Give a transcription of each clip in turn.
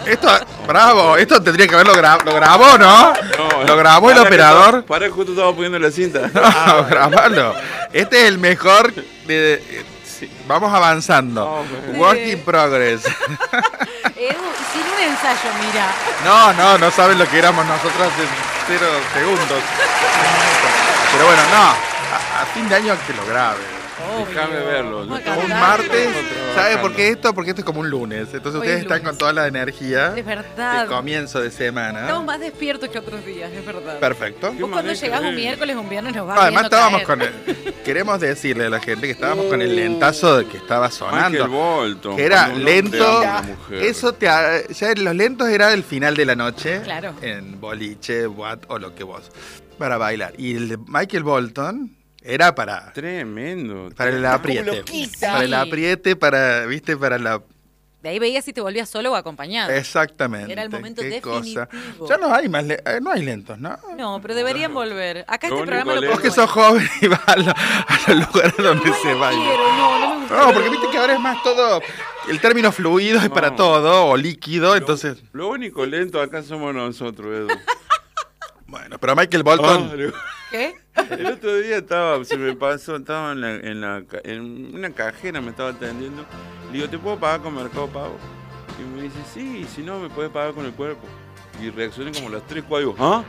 Esto, bravo, esto tendría que haberlo lo grabó, ¿no? Lo grabó el operador. Para que justo estaba poniendo la cinta. No, grabalo. Este es el mejor vamos avanzando. Work in progress. Edu, sin un ensayo, mira. No saben lo que éramos nosotros en 0 segundos. Pero bueno, a fin de año que lo grabe. Déjame verlo. Un martes, ¿sabe por qué esto? Porque esto es como un lunes. Entonces ustedes están con toda la energía. Es verdad. De comienzo de semana. Estamos más despiertos que otros días, es verdad. Perfecto. Vos cuando llegás un miércoles, un viernes nos va además estábamos caer. queremos decirle a la gente que estábamos con el lentazo de que estaba sonando. Bolton, que era lento. Eso ya los lentos era el final de la noche. Claro. En boliche, what o lo que vos. Para bailar. Y el de Michael Bolton era para... Tremendo. Para el apriete. Para el apriete, ¿viste? Para la... De ahí veías si te volvías solo o acompañado. Exactamente. Era el momento definitivo. Cosa. Ya no hay más, no hay lentos, ¿no? No, pero deberían volver. Acá Lo este programa lo Vos que sos joven y vas a los lugares donde se baila. No me gusta. No, porque viste que ahora es más todo... El término fluido es para todo, o líquido, entonces... Lo único lento acá somos nosotros, Edu. Bueno, pero Michael Bolton... ¿Qué? El otro día se me pasó, estaba en una cajera, me estaba atendiendo. Le digo, ¿te puedo pagar con Mercado Pago? Y me dice, sí, si no, me puedes pagar con el cuerpo. Y reaccioné como las 3 cuadros. ¿Ah?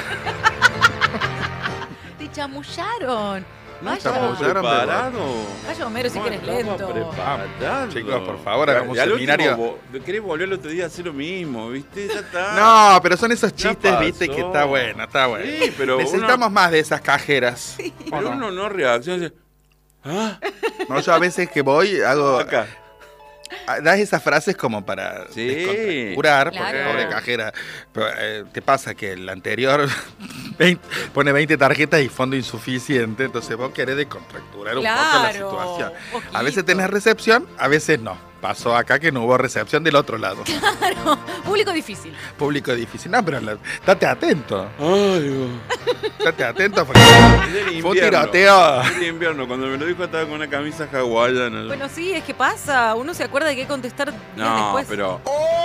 Te chamullaron. No Vaya. estamos preparados. Vaya, Homero, si querés lento. Chicos, por favor, hagamos un seminario. Querés volver el otro día a hacer lo mismo, ¿viste? Ya está. No, pero son esos Ya chistes, pasó. viste, que está bueno. Sí, pero necesitamos más de esas cajeras. Pero uno no reacciona. ¿Ah? No, yo a veces que voy, hago... Acá. Das esas frases como para descontracturar, Claro. porque pobre cajera. Pero, te pasa que el anterior pone 20 tarjetas y fondo insuficiente, entonces vos querés descontracturar un poco la situación. Poquito. A veces tenés recepción, a veces no. Pasó acá que no hubo recepción del otro lado. Claro, público difícil. Público difícil. No, pero estate atento. Ay, Estate atento porque fue un tiroteo. Es de invierno, cuando me lo dijo estaba con una camisa hawaiana. Bueno, sí, es que pasa. Uno se acuerda de qué contestar días No, después. pero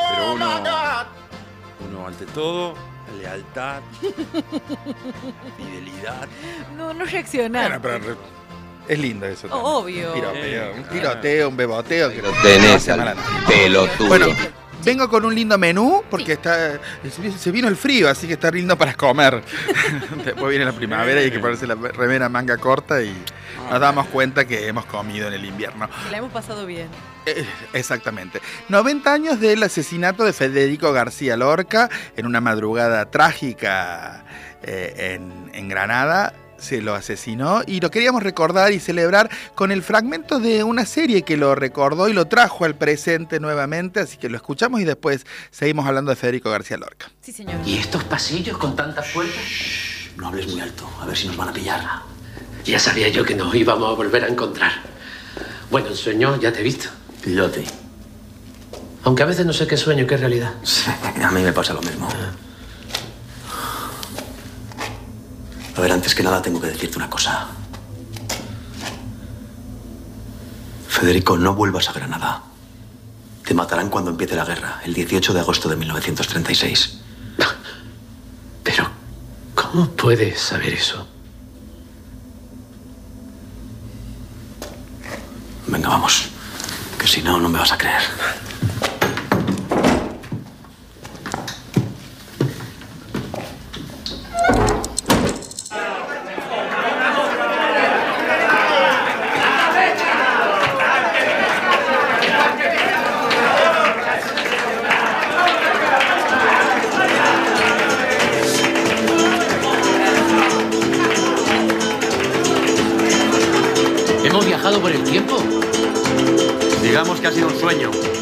uno ante todo, lealtad, fidelidad. No reaccionar. Bueno, pero es lindo eso. también. Obvio. Un tiroteo, un beboteo. Que Tenés no al pelotudo. Bueno, vengo con un lindo menú porque se vino el frío, así que está lindo para comer. Después viene la primavera y hay que ponerse la remera manga corta y nos damos cuenta que hemos comido en el invierno. Que la hemos pasado bien. Exactamente. 90 años del asesinato de Federico García Lorca en una madrugada trágica en Granada. Se lo asesinó y lo queríamos recordar y celebrar con el fragmento de una serie que lo recordó y lo trajo al presente nuevamente, así que lo escuchamos y después seguimos hablando de Federico García Lorca. Sí, señor. ¿Y estos pasillos con tantas puertas? No hables muy alto, a ver si nos van a pillar. Ya sabía yo que nos íbamos a volver a encontrar. Bueno, en sueño ya te he visto. Y yo a ti. Aunque a veces no sé qué sueño y qué realidad. Sí, a mí me pasa lo mismo. A ver, antes que nada tengo que decirte una cosa. Federico, no vuelvas a Granada. Te matarán cuando empiece la guerra, el 18 de agosto de 1936. Pero, ¿cómo puedes saber eso? Venga, vamos. Que si no, no me vas a creer. ¿Hemos viajado por el tiempo? Digamos que ha sido un sueño.